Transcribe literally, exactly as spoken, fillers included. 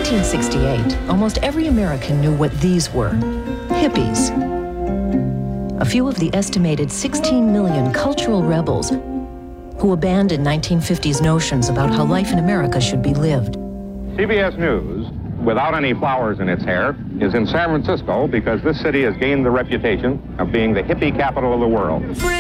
nineteen sixty-eight, almost every American knew what these were: hippies. A few of the estimated sixteen million cultural rebels who abandoned nineteen fifties notions about how life in America should be lived. C B S News, without any flowers in its hair, is in San Francisco because this city has gained the reputation of being the hippie capital of the world.